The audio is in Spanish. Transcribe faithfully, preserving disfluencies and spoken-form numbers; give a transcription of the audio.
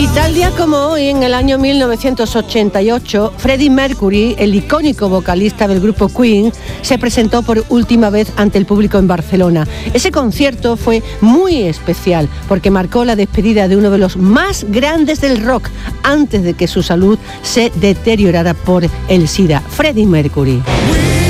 Y tal día como hoy, en el año mil novecientos ochenta y ocho, Freddie Mercury, el icónico vocalista del grupo Queen, se presentó por última vez ante el público en Barcelona. Ese concierto fue muy especial porque marcó la despedida de uno de los más grandes del rock antes de que su salud se deteriorara por el SIDA, Freddie Mercury.